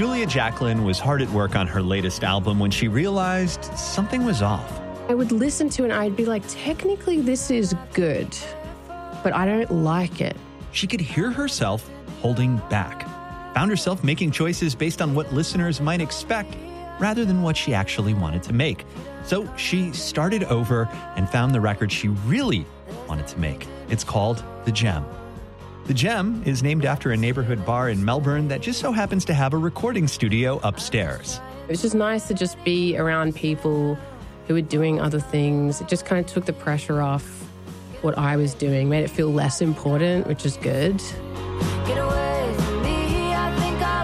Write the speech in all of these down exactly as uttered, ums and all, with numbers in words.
Julia Jacklin was hard at work on her latest album when she realized something was off. I would listen to it and I'd be like, technically this is good, but I don't like it. She could hear herself holding back, found herself making choices based on what listeners might expect rather than what she actually wanted to make. So she started over and found the record she really wanted to make. It's called The Gem. The Gem is named after a neighborhood bar in Melbourne that just so happens to have a recording studio upstairs. It was just nice to just be around people who were doing other things. It just kind of took the pressure off what I was doing, made it feel less important, which is good. Get away from me, I think I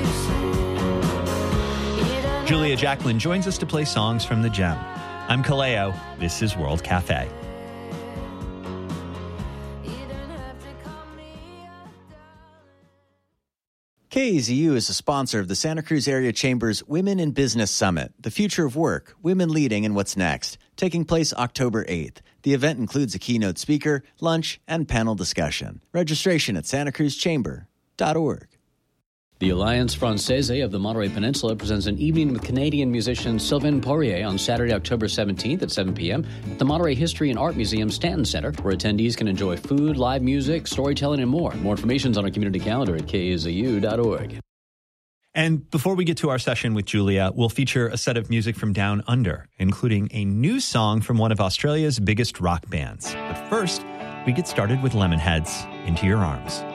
love you. Julia Jacklin joins us to play songs from The Gem. I'm Kaleo. This is World Cafe. K A Z U is a sponsor of the Santa Cruz Area Chamber's Women in Business Summit, The Future of Work, Women Leading and What's Next, taking place October eighth. The event includes a keynote speaker, lunch, and panel discussion. Registration at santa cruz chamber dot org. The Alliance Francaise of the Monterey Peninsula presents an evening with Canadian musician Sylvain Poirier on Saturday, October seventeenth at seven p.m. at the Monterey History and Art Museum Stanton Center, where attendees can enjoy food, live music, storytelling, and more. More information is on our community calendar at k a z u dot org. And before we get to our session with Julia, we'll feature a set of music from Down Under, including a new song from one of Australia's biggest rock bands. But first, we get started with Lemonheads, Into Your Arms.